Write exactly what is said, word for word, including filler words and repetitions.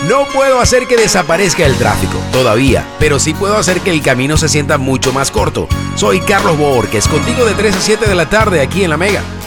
No puedo hacer que desaparezca el tráfico, todavía, pero sí puedo hacer que el camino se sienta mucho más corto. Soy Carlos Borges, contigo de tres a siete de la tarde aquí en La Mega.